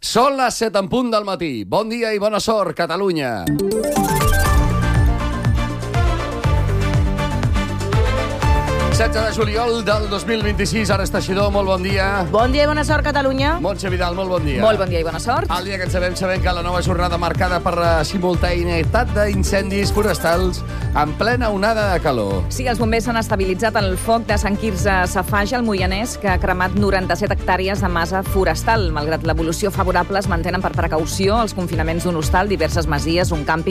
Són les 7 en punt del matí. Bon dia i bona sort, Catalunya. De juliol del 2026, Ares Teixidor, molt bon dia. Bon dia i bona sort, Catalunya. Montse Vidal, molt bon dia. Molt bon dia i bona sort. El dia que ens sabem que la nova jornada marcada per la simultaneïtat d'incendis forestals en plena onada de calor. Sí, els bombers han estabilitzat el foc de Sant Quirze Safaja, al Moianès, que ha cremat 97 hectàrees de massa forestal. Malgrat l'evolució favorable, es mantenen per precaució els confinaments d'un hostal, diverses masies, un càmping